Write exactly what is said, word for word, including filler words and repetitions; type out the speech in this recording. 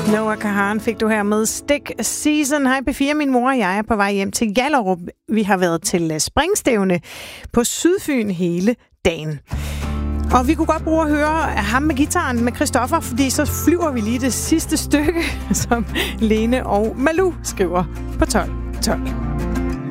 Noah Kahan fik du her med Stick Season. Hej P fire, min mor og jeg er på vej hjem til Hjallerup. Vi har været til springstævne på Sydfyn hele dagen. Og vi kunne godt bruge at høre ham med gitaren med Christoffer, fordi så flyver vi lige det sidste stykke, som Lene og Malou skriver på tolv tolv.